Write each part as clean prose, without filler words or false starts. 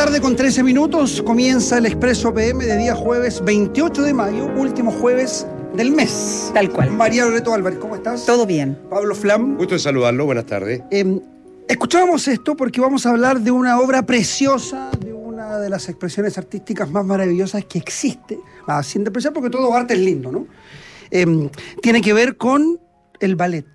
tarde con 13 minutos, comienza el Expreso PM de día jueves 28 de mayo, último jueves del mes. Tal cual. María Loreto Álvarez, ¿cómo estás? Todo bien. Pablo Flam. Gusto de saludarlo, buenas tardes. Escuchábamos esto porque vamos a hablar de una obra preciosa, de una de las expresiones artísticas más maravillosas que existe, sin despreciar porque todo arte es lindo, ¿no? Tiene que ver con el ballet.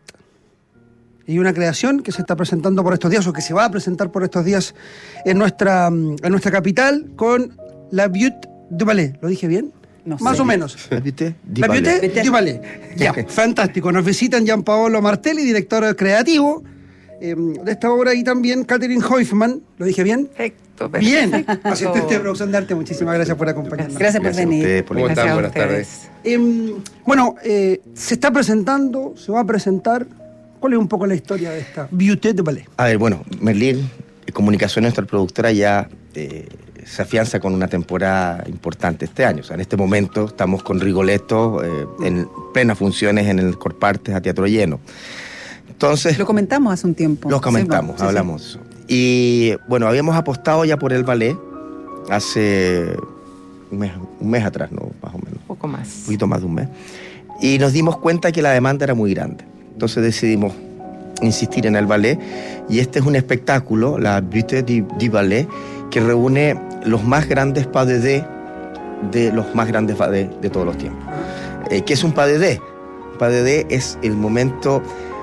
Y una creación que se está presentando por estos días, o que se va a presentar por estos días en nuestra capital, con La Beauté du Ballet. ¿Lo dije bien? No sé. Más o menos. La Beauté du La Ballet. Beauté du Ballet. Ya, fantástico. Nos visitan Gianpaolo Martelli, director creativo de esta obra, y también Catherine Hoifman. ¿Lo dije bien? Perfecto. Bien. Asistente de producción de arte, muchísimas gracias por acompañarnos. Gracias por venir. a ustedes por la ¿Cómo están? invitación. Buenas tardes. Se está presentando, se va a presentar. ¿Cuál es un poco la historia de esta Beauté du Ballet? A ver, bueno, Merlín Comunicación, nuestra productora, ya se afianza con una temporada importante este año. O sea, en este momento estamos con Rigoletto en plenas funciones en el Corpartes a teatro lleno. Entonces, Lo comentamos hace un tiempo. lo comentamos, Sí, hablamos de eso. Y bueno, habíamos apostado ya por el ballet hace un mes atrás, ¿no? Más o menos. Un poco más. Un poquito más de un mes. Y nos dimos cuenta que la demanda era muy grande. Entonces decidimos insistir en el ballet. Y este es un espectáculo, la Beauté du Ballet, que reúne los más grandes pas de deux de los más grandes ballets de todos los tiempos. ¿Qué es un pas de deux? Un pas de deux es el momento...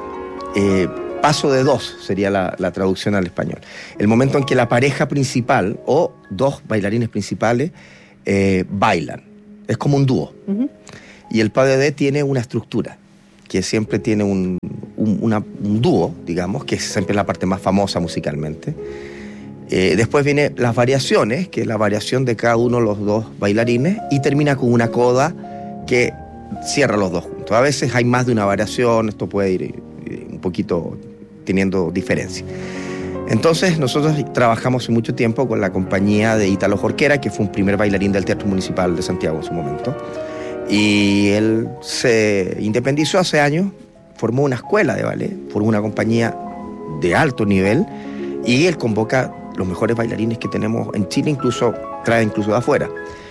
paso de dos sería la traducción al español. El momento en que la pareja principal o dos bailarines principales bailan. Es como un dúo. Uh-huh. Y el pas de deux tiene una estructura, que siempre tiene un dúo, digamos, que es siempre la parte más famosa musicalmente. Después vienen las variaciones, que es la variación de cada uno de los dos bailarines, y termina con una coda que cierra los dos juntos. A veces hay más de una variación, esto puede ir un poquito teniendo diferencia. Entonces nosotros trabajamos hace mucho tiempo con la compañía de Ítalo Jorquera, que fue un primer bailarín del Teatro Municipal de Santiago en su momento, y él se independizó hace años, formó una escuela de ballet, formó una compañía de alto nivel, y él convoca los mejores bailarines que tenemos en Chile, trae incluso de afuera.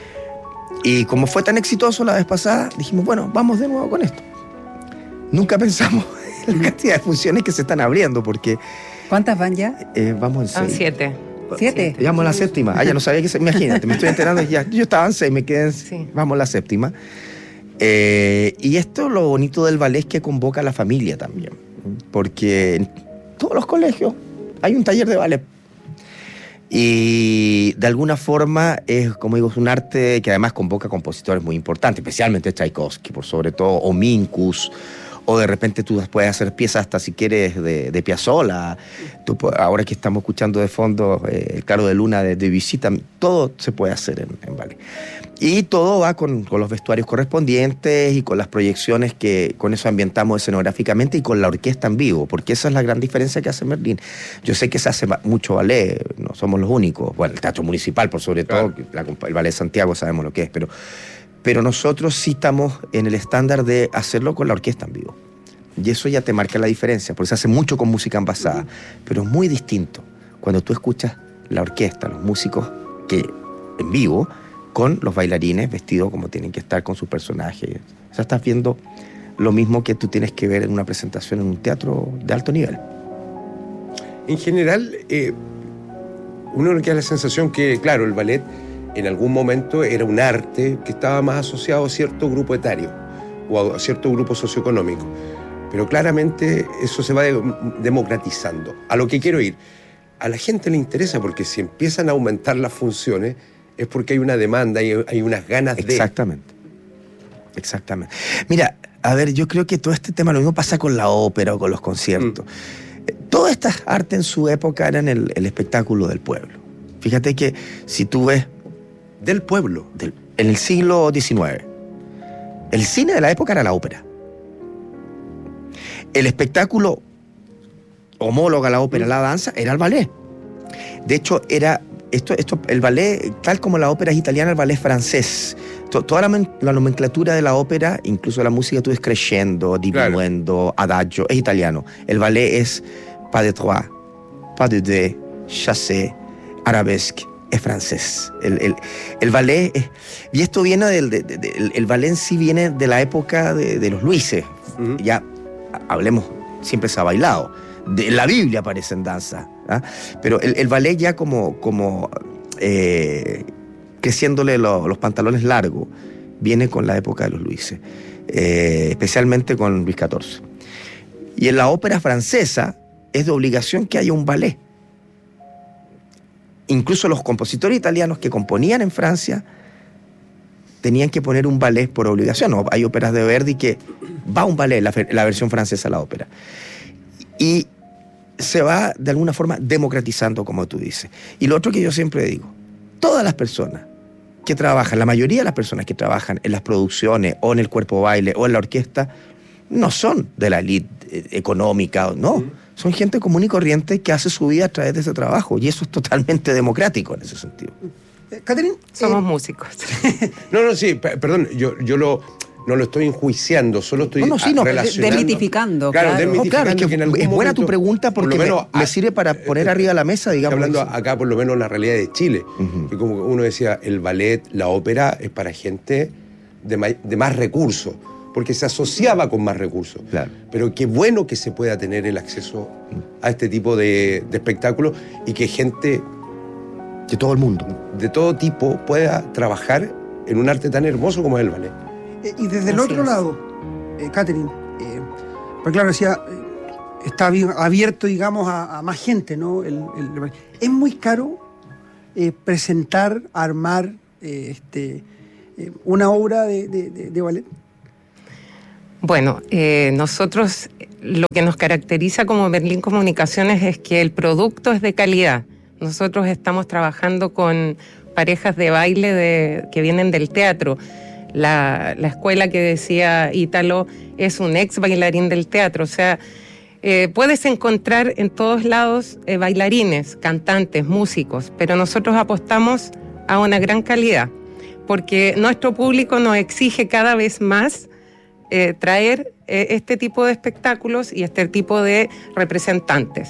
Y como fue tan exitoso la vez pasada, dijimos, bueno, vamos de nuevo con esto. Nunca pensamos en la cantidad de funciones que se están abriendo, porque... ¿Cuántas van ya? Vamos en 6. 7. ¿7? Vamos a la séptima. Ya no sabía que... Imagínate, me estoy enterando. Ya, yo estaba en 6, me quedé en... Sí. Vamos a la séptima. Y esto, lo bonito del ballet es que convoca a la familia también. Porque en todos los colegios hay un taller de ballet. Y de alguna forma es, como digo, es un arte que además convoca compositores muy importantes, especialmente Tchaikovsky, por sobre todo, o Minkus, o de repente tú puedes hacer piezas hasta si quieres de Piazzolla. Ahora que estamos escuchando de fondo el Claro de Luna de Debussy, todo se puede hacer en ballet. Y todo va con los vestuarios correspondientes y con las proyecciones que con eso ambientamos escenográficamente, y con la orquesta en vivo, porque esa es la gran diferencia que hace Merlín. Yo sé que se hace mucho ballet, no somos los únicos. Bueno, el Teatro Municipal, por sobre todo, el Ballet Santiago sabemos lo que es, pero nosotros sí estamos en el estándar de hacerlo con la orquesta en vivo. Y eso ya te marca la diferencia, porque se hace mucho con música envasada, pero es muy distinto cuando tú escuchas la orquesta, los músicos que en vivo, con los bailarines vestidos como tienen que estar con sus personajes. O sea, estás viendo lo mismo que tú tienes que ver en una presentación en un teatro de alto nivel. En general, uno queda la sensación que, claro, el ballet en algún momento era un arte que estaba más asociado a cierto grupo etario o a cierto grupo socioeconómico. Pero claramente eso se va democratizando. A lo que quiero ir, a la gente le interesa, porque si empiezan a aumentar las funciones es porque hay una demanda, hay unas ganas de... Exactamente. Mira, a ver, yo creo que todo este tema, lo mismo pasa con la ópera o con los conciertos. Todas estas artes en su época eran el espectáculo del pueblo. Fíjate que si tú ves... Del pueblo. En el siglo XIX, el cine de la época era la ópera. El espectáculo homólogo a la ópera, la danza, era el ballet. De hecho, era... el ballet, tal como la ópera es italiana, el ballet es francés. Toda la nomenclatura de la ópera, incluso la música, tú es crescendo, diminuendo, adagio, es italiano. El ballet es pas de trois, pas de deux, chassé, arabesque, es francés. El ballet, y esto viene el ballet en sí viene de la época de los Luises. Ujú. Ya hablemos, siempre se ha bailado. De la Biblia aparece en danza, ¿ah? Pero el ballet ya como creciéndole los pantalones largos, viene con la época de los Luises, especialmente con Luis XIV. Y en la ópera francesa es de obligación que haya un ballet. Incluso los compositores italianos que componían en Francia tenían que poner un ballet por obligación. ¿No? Hay óperas de Verdi que va un ballet, la versión francesa de la ópera. Y se va de alguna forma democratizando, como tú dices. Y lo otro que yo siempre digo, todas las personas que trabajan, la mayoría de las personas que trabajan en las producciones o en el cuerpo baile o en la orquesta, no son de la élite económica, no. Son gente común y corriente que hace su vida a través de ese trabajo. Y eso es totalmente democrático en ese sentido. Catherine, Somos músicos. No, sí, perdón, yo no lo estoy enjuiciando, solo estoy relacionando. Desmitificando, Claro, claro. desmitificando Es que que en algún es buena momento, tu pregunta por porque lo menos, me sirve para poner arriba de la mesa, digamos. Hablando eso. acá, por lo menos, la realidad de Chile. Ujú. Que como uno decía, el ballet, la ópera, es para gente de más recursos, porque se asociaba con más recursos. Claro. Pero qué bueno que se pueda tener el acceso a este tipo de espectáculos y que gente De todo el mundo. de todo tipo pueda trabajar en un arte tan hermoso como es el ballet. y desde el Así otro es. lado, Catherine, porque claro, decía, está abierto, digamos, a más gente, ¿no? Es muy caro presentar, armar una obra de ballet. Bueno, nosotros lo que nos caracteriza como Merlín Comunicaciones es que el producto es de calidad. Nosotros estamos trabajando con parejas de baile que vienen del teatro. La escuela que decía Ítalo es un ex bailarín del teatro. O sea, puedes encontrar en todos lados bailarines, cantantes, músicos, pero nosotros apostamos a una gran calidad, porque nuestro público nos exige cada vez más traer este tipo de espectáculos y este tipo de representantes.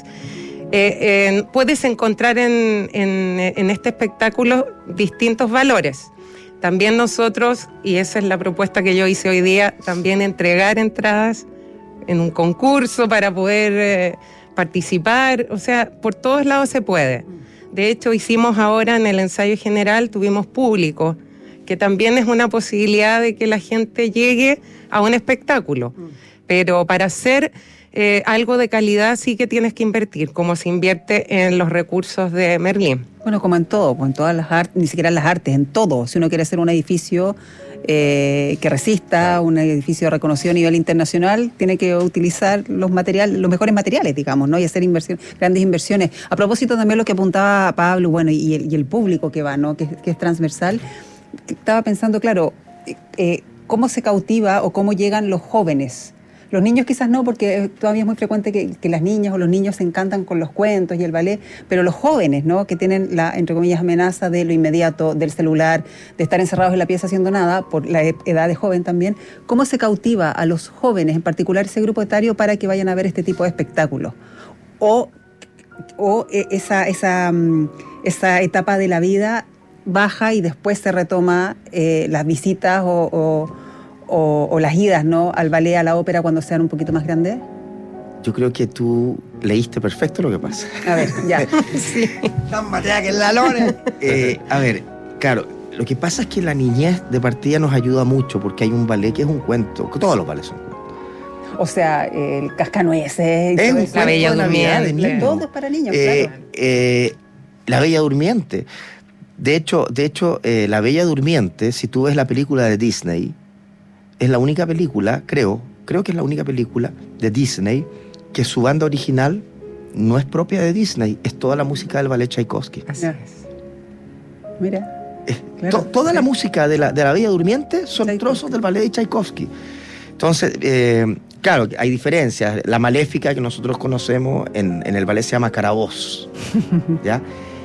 Puedes encontrar en este espectáculo distintos valores. También nosotros, y esa es la propuesta que yo hice hoy día, también entregar entradas en un concurso para poder participar. O sea, por todos lados se puede. De hecho, hicimos ahora en el ensayo general, tuvimos público, que también es una posibilidad de que la gente llegue a un espectáculo. Pero para hacer algo de calidad sí que tienes que invertir, como se invierte en los recursos de Merlín. Bueno, como en todo, pues en todas las artes, ni siquiera en las artes, en todo. Si uno quiere hacer un edificio que resista, un edificio reconocido a nivel internacional, tiene que utilizar los mejores materiales, digamos, ¿no? Y hacer grandes inversiones. A propósito también lo que apuntaba Pablo, bueno, y el público que va, ¿no? Que es transversal. Estaba pensando, claro, cómo se cautiva o cómo llegan los jóvenes. Los niños quizás no, porque todavía es muy frecuente que las niñas o los niños se encantan con los cuentos y el ballet, pero los jóvenes, ¿no? Que tienen la, entre comillas, amenaza de lo inmediato, del celular, de estar encerrados en la pieza haciendo nada, por la edad de joven también. ¿Cómo se cautiva a los jóvenes, en particular ese grupo etario, para que vayan a ver este tipo de espectáculos? O esa etapa de la vida baja y después se retoma las visitas o las idas, ¿no? Al ballet, a la ópera cuando sean un poquito más grandes. Yo creo que tú leíste perfecto lo que pasa. A ver, ya. Sí. Tan batea que en la lona. A ver, claro, lo que pasa es que la niñez de partida nos ayuda mucho porque hay un ballet que es un cuento, que todos los ballets son cuentos. O sea, el Cascanueces. Es un eso. La Bella cuento de Navidad de Durmiente. niños. Todo es para niños, claro. La Bella Durmiente. De hecho, La Bella Durmiente, si tú ves la película de Disney, es la única película, creo que es la única película de Disney que su banda original no es propia de Disney, es toda la música del ballet Tchaikovsky. Así Ya. es. Mira. Claro, Toda sí. la música de la Bella Durmiente son Tchaikovsky. trozos del ballet de Tchaikovsky. Entonces, claro, hay diferencias. La Maléfica que nosotros conocemos en el ballet se llama Carabosse, ¿ya?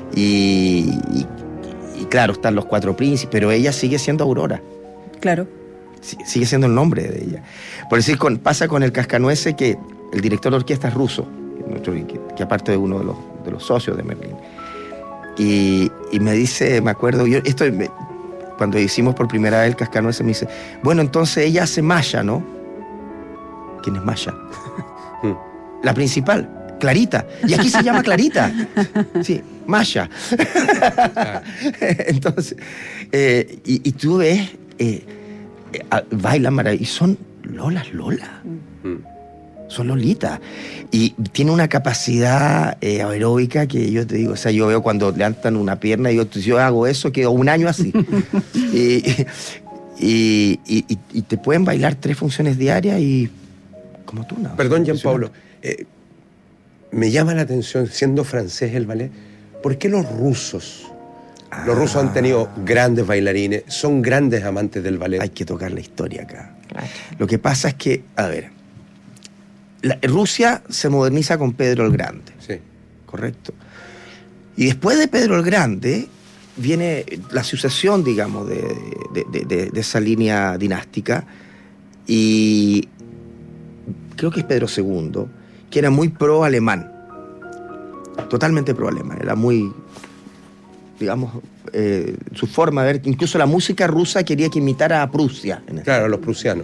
Y claro, están los cuatro príncipes, pero ella sigue siendo Aurora. Claro. Sigue siendo el nombre de ella. Por decir, pasa con el Cascanueces que el director de orquesta es ruso, que aparte de uno de los socios de Merlín, Y me dice, me acuerdo, cuando hicimos por primera vez el Cascanueces, me dice, bueno, entonces ella hace Masha, ¿no? ¿Quién es Masha? La principal, Clarita. Y aquí se llama Clarita. Sí, Masha. Entonces, y tú ves, bailan maravilloso. Y son Lola. Son Lolitas. Y tiene una capacidad aeróbica que yo te digo, o sea, yo veo cuando levantan una pierna y yo hago eso, quedo un año así. y te pueden bailar 3 funciones diarias y como tú, ¿no? Perdón, Gianpaolo. Me llama la atención, siendo francés el ballet, ¿por qué los rusos? Los rusos han tenido grandes bailarines, son grandes amantes del ballet. Hay que tocar la historia acá. Claro. Lo que pasa es que, a ver, Rusia se moderniza con Pedro el Grande. Sí. Correcto. Y después de Pedro el Grande viene la sucesión, digamos, de esa línea dinástica, y creo que es Pedro II, que era muy pro-alemán, totalmente pro-alemán, era muy, digamos, su forma de ver, incluso la música rusa quería que imitara a Prusia. Claro, los prusianos.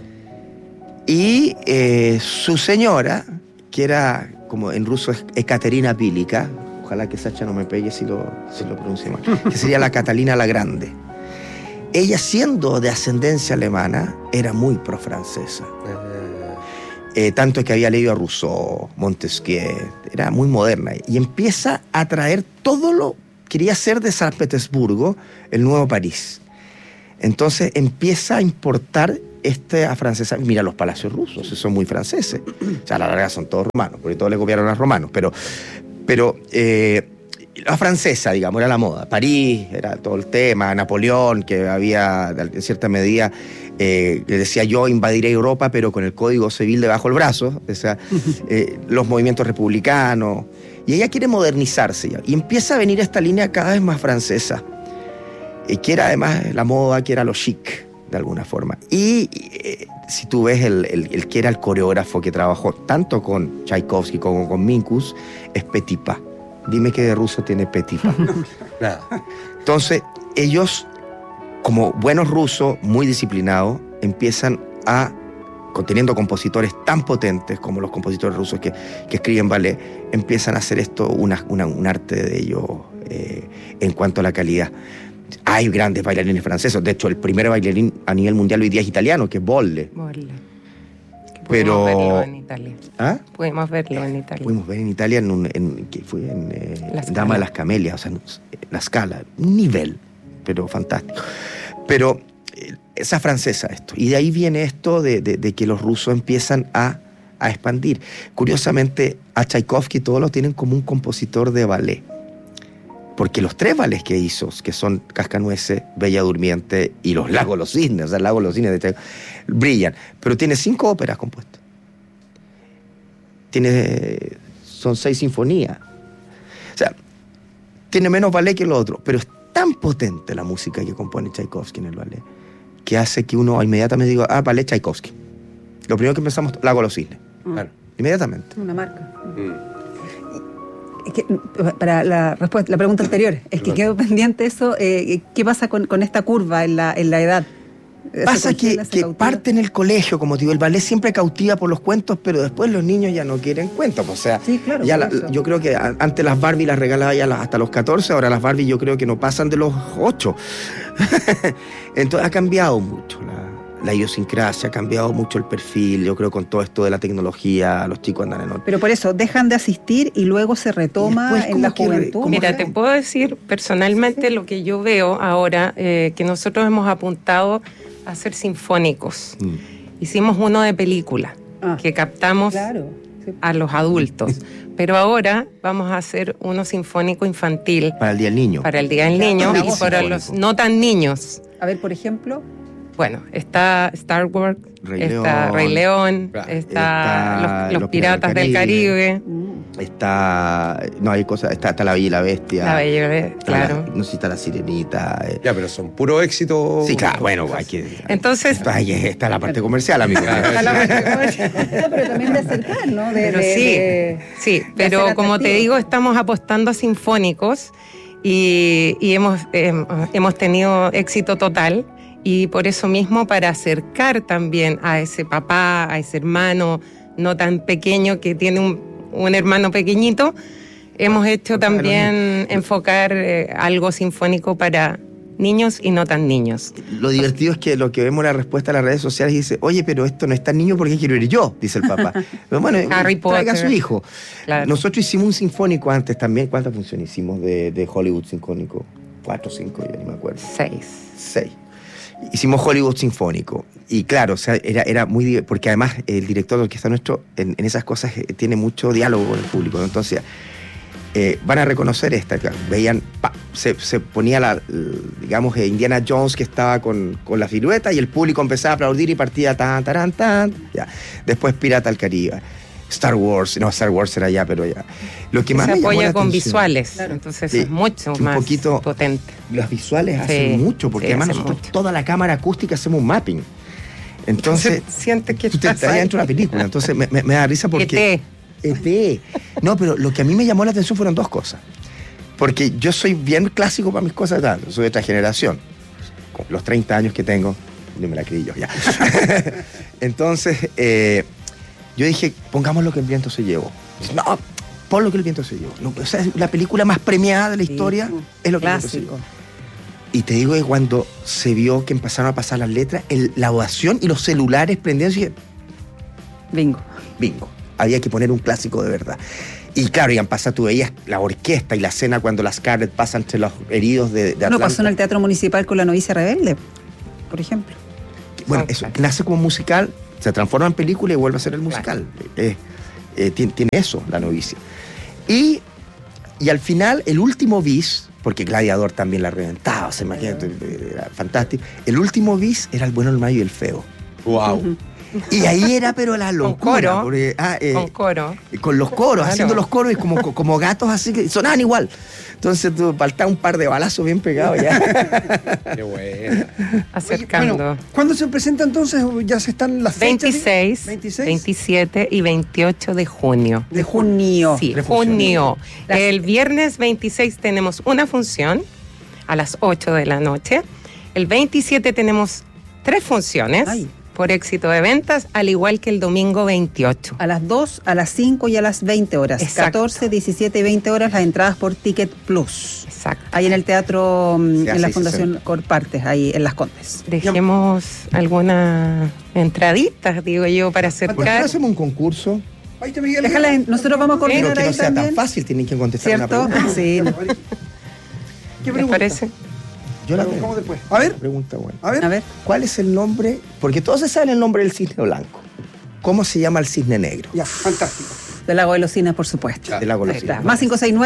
Y su señora, que era, como en ruso es Ekaterina Pílica, ojalá que Sacha no me pegue si lo pronuncie mal, que sería la Catalina la Grande. Ella, siendo de ascendencia alemana, era muy pro-francesa. Tanto que había leído a Rousseau, Montesquieu, era muy moderna. Y empieza a traer quería ser de San Petersburgo, el nuevo París. Entonces empieza a importar afrancesar. Mira los palacios rusos, son muy franceses. O sea, a la larga son todos romanos, porque todos le copiaron a los romanos. Pero la francesa, digamos, era la moda. París era todo el tema, Napoleón, que había, en cierta medida, le decía yo, invadiré Europa, pero con el Código Civil debajo del brazo. O sea, los movimientos republicanos. Y ella quiere modernizarse ya. Y empieza a venir esta línea cada vez más francesa. Que era además la moda, que era lo chic, de alguna forma. Y si tú ves el que era el coreógrafo que trabajó tanto con Tchaikovsky como con Minkus, es Petipa. Dime qué de ruso tiene Petipa. Nada. Entonces, ellos, como buenos rusos, muy disciplinados, empiezan teniendo compositores tan potentes como los compositores rusos que escriben ballet, empiezan a hacer esto un arte de ellos en cuanto a la calidad. Hay grandes bailarines franceses. De hecho, el primer bailarín a nivel mundial hoy día es italiano, que es Bolle. Pudimos verlo en Italia. ¿Ah? Pudimos verlo en Italia. Pudimos ver en Italia que fue en La Dama de las Camelias, o sea, la Scala, un nivel, pero fantástico. Pero esa francesa esto. Y de ahí viene esto de que los rusos empiezan a expandir. Curiosamente, a Tchaikovsky todos lo tienen como un compositor de ballet. Porque los 3 ballets que hizo, que son Cascanueces, Bella Durmiente y Los Lagos de los Cisnes, o sea, el Lago de los Cisnes de Tchaikovsky, brillan. Pero tiene 5 óperas compuestas. Son 6 sinfonías. O sea, tiene menos ballet que lo otro, pero es tan potente la música que compone Tchaikovsky en el ballet, que hace que uno inmediatamente diga, ballet Tchaikovsky. Lo primero que pensamos, Lago de los Cisnes. Claro. Inmediatamente. Una marca. Es que, para la pregunta anterior, es que quedó pendiente eso. ¿Qué pasa con esta curva en la edad? Pasa que parte en el colegio, como te digo, el ballet siempre cautiva por los cuentos, pero después los niños ya no quieren cuentos. O sea, sí, claro, yo creo que antes las Barbie las regalaba ya hasta los 14, ahora las Barbie yo creo que no pasan de los 8. Entonces ha cambiado mucho la idiosincrasia, ha cambiado mucho el perfil. Yo creo con todo esto de la tecnología, los chicos andan en otro. Pero por eso, dejan de asistir y luego se retoma en la juventud. Mira, te puedo decir personalmente lo que yo veo ahora, que nosotros hemos apuntado a ser sinfónicos. Hicimos uno de película, que captamos a los adultos. Pero ahora vamos a hacer uno sinfónico infantil. Para el Día del Niño. Para el Día del Niño y para los no tan niños. A ver, por ejemplo. Bueno, está Star Wars, está Rey León, está los Piratas del Caribe. Está La Bella y la Bestia. La Bella y la Bestia, claro. No sé si está La Sirenita. Ya, pero son puro éxito. Sí, claro, bueno, hay que... Entonces... Está la parte comercial, amigo. Está la parte comercial. Pero también de acercar, ¿no? Sí, pero como te digo, estamos apostando a sinfónicos y hemos tenido éxito total. Y por eso mismo, para acercar también a ese papá, a ese hermano no tan pequeño que tiene un hermano pequeñito, hemos hecho también enfocar algo sinfónico para niños y no tan niños. Lo divertido es que lo que vemos en la respuesta a las redes sociales dice, oye, pero esto no es tan niño porque quiero ir yo, dice el papá. Pero bueno, Harry traiga a Potter. su hijo. Claro. Nosotros hicimos un sinfónico antes también. ¿Cuántas funciones hicimos de Hollywood Sinfónico? 4 o 5, ya ni me acuerdo. 6. Hicimos Hollywood Sinfónico. Y claro, o sea, era muy... Porque además el director de orquesta nuestro en esas cosas tiene mucho diálogo con el público, ¿no? Entonces, van a reconocer esta. Veían, se ponía digamos, Indiana Jones, que estaba con la silueta, y el público empezaba a aplaudir y partía tan, tarán, tan. Ya. Después Pirata del Caribe. Star Wars era ya, pero ya. Lo que más se me llamó apoya la con atención, visuales, Claro. entonces Sí, es mucho un más poquito potente. Las visuales hacen mucho, porque sí, además hacen nosotros mucho. toda la cámara acústica hacemos un mapping. Entonces, sientes que tú te estás estás ahí. dentro de la película. Entonces me da risa porque... ET. No, pero lo que a mí me llamó la atención fueron dos cosas. Porque yo soy bien clásico para mis cosas, soy de otra generación. Con los 30 años que tengo, no me la creí yo ya. Entonces, yo dije, pongamos lo que el viento se llevó. No, pon lo que el viento se llevó. No, o sea, la película más premiada de la historia es lo que el viento se llevó. Clásico. Y te digo que cuando se vio que empezaron a pasar las letras, la ovación y los celulares prendían, dije, Bingo. bingo, había que poner un clásico de verdad. Y claro, y han pasado, tú veías la orquesta y la escena cuando las Scarlett pasan entre los heridos de Atlanta. No pasó en el Teatro Municipal con La Novicia Rebelde, por ejemplo. Bueno, eso nace como musical, se transforma en película y vuelve a ser el musical. Tiene eso, La Novicia. Y al final, el último bis, porque Gladiador también la reventaba, se imagina, era fantástico. El último bis era El bueno, el malo y el feo. ¡Wow! Y ahí era, pero la locura. coro. Porque, Con coro. con los coros, Claro. haciendo los coros y como gatos así que sonaban igual. Entonces tú faltaba un par de balazos bien pegados ya. ¡Qué bueno! Acercando. Bueno, ¿cuándo se presenta entonces? Ya se están las fechas. 26, 27 y 28 de junio. De junio. Sí, Tres funciones. junio. El viernes 26 tenemos una función a las 8 de la noche. El 27 tenemos 3 funciones Ay. por éxito de ventas, al igual que el domingo 28. A las 2, a las 5 y a las 20 horas. Exacto. 14, 17 y 20 horas las entradas por Ticket Plus. Exacto. Ahí en el teatro, Se hace en la y se Fundación Corpartes, ahí en Las Condes. Dejemos algunas entraditas, digo yo, para ¿Por qué no acercar. hacemos un concurso? Ahí está Miguel. Déjala, nosotros vamos a Pero coordinar que no ahí sea también. tan fácil, tienen que contestar ¿Cierto? una pregunta. Sí. ¿Qué ¿Les pregunta? parece? Yo la Lo tengo. buscamos después. A ver, Pregunta buena. a ver. A ver. ¿Cuál es el nombre? Porque todos se saben el nombre del cisne blanco. ¿Cómo se llama el cisne negro? Ya, fantástico. Del Lago de los Cines, por supuesto. Del lago de los Ahí está. cisnes. Más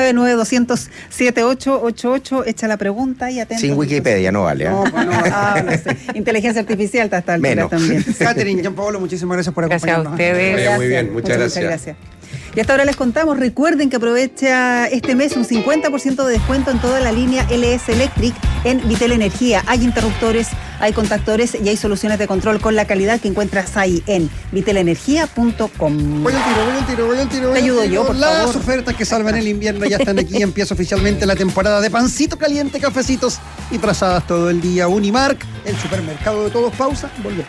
569-9200-7888. Echa la pregunta y atento. Sin Wikipedia, no vale. ¿eh? No, pues no. Ah, no sé. Inteligencia artificial está hasta altura Menos. también. Catherine, Gianpaolo, muchísimas gracias por Gracias a acompañarnos. ustedes. Vaya muy bien, muchas gracias. Y hasta ahora les contamos, recuerden que aprovecha este mes un 50% de descuento en toda la línea LS Electric en Vitel Energía. Hay interruptores, hay contactores y hay soluciones de control con la calidad que encuentras ahí en vitelenergia.com. Voy al tiro. Te ayudo yo, por Las favor. ofertas que salvan el invierno ya están aquí. Empieza oficialmente la temporada de pancito caliente, cafecitos y trazadas todo el día. Unimark, el supermercado de todos. Pausa, volvemos.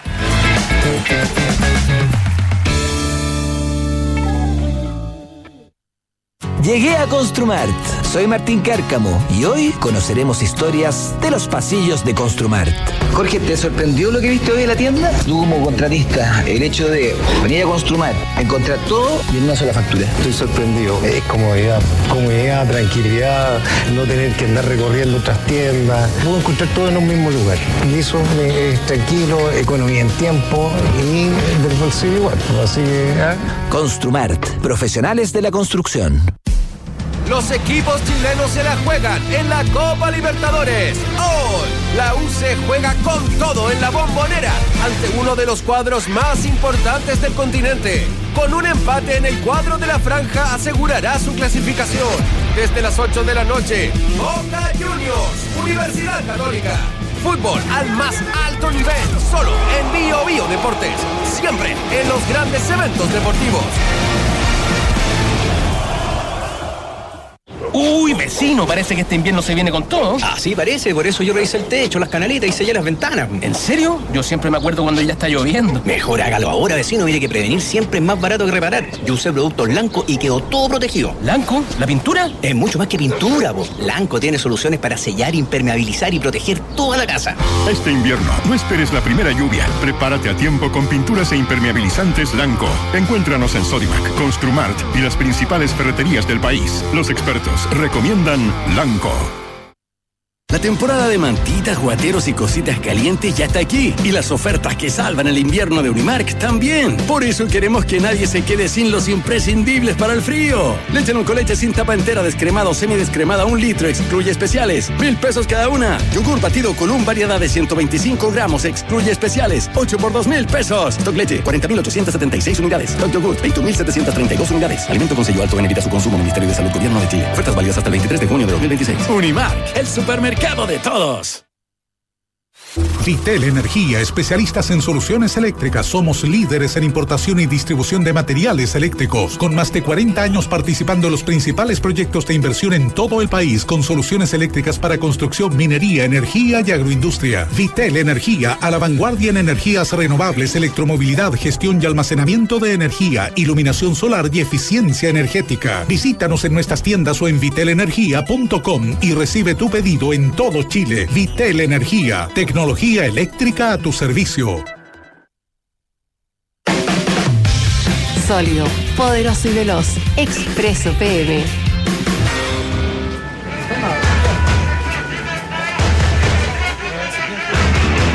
Llegué a Construmart. Soy Martín Cárcamo y hoy conoceremos historias de los pasillos de Construmart. Jorge, ¿te sorprendió lo que viste hoy en la tienda? Tú como contratista, el hecho de venir a Construmart, encontrar todo y en una sola factura. Estoy sorprendido. Es comodidad, tranquilidad, no tener que andar recorriendo otras tiendas. Puedo encontrar todo en un mismo lugar. Y eso es tranquilo, economía en tiempo y del bolsillo igual. Así que... Construmart, profesionales de la construcción. Los equipos chilenos se la juegan en la Copa Libertadores. Hoy, la U se juega con todo en la Bombonera ante uno de los cuadros más importantes del continente. Con un empate en el cuadro de la franja asegurará su clasificación. Desde las 8 de la noche, Boca Juniors, Universidad Católica. Fútbol al más alto nivel, solo en Bio Bio Deportes. Siempre en los grandes eventos deportivos. Uy, vecino, parece que este invierno se viene con todo. Ah, sí, parece. Por eso yo revisé el techo, las canaletas y sellé las ventanas. ¿En serio? Yo siempre me acuerdo cuando ya está lloviendo. Mejor hágalo ahora, vecino. Mire que prevenir siempre es más barato que reparar. Yo usé productos Lanco y quedó todo protegido. ¿Lanco? ¿La pintura? Es mucho más que pintura, po. Lanco tiene soluciones para sellar, impermeabilizar y proteger toda la casa. Este invierno, no esperes la primera lluvia. Prepárate a tiempo con pinturas e impermeabilizantes Lanco. Encuéntranos en Sodimac, Construmart y las principales ferreterías del país. Los expertos recomiendan Lanco. La temporada de mantitas, guateros y cositas calientes ya está aquí. Y las ofertas que salvan el invierno de Unimark también. Por eso queremos que nadie se quede sin los imprescindibles para el frío. Leche Noncoleche sin tapa entera, descremada o semidescremada, 1 litro, excluye especiales, 1,000 pesos cada una. Yogur batido con variedad de 125 gramos, excluye especiales, 8 por 2,000 pesos. Stock Leche, 40.876 unidades. Stock Yogur, 21.732 unidades. Alimento con sello alto en evita su consumo. Ministerio de Salud, Gobierno de Chile. Ofertas válidas hasta el 23 de junio de 2026. Unimark, el supermercado de todos. Vitel Energía, especialistas en soluciones eléctricas. Somos líderes en importación y distribución de materiales eléctricos, con más de 40 años participando en los principales proyectos de inversión en todo el país, con soluciones eléctricas para construcción, minería, energía y agroindustria. Vitel Energía, a la vanguardia en energías renovables, electromovilidad, gestión y almacenamiento de energía, iluminación solar y eficiencia energética. Visítanos en nuestras tiendas o en vitelenergia.com y recibe tu pedido en todo Chile. Vitel Energía, tecnología eléctrica a tu servicio. Sólido, poderoso y veloz. Expreso PM.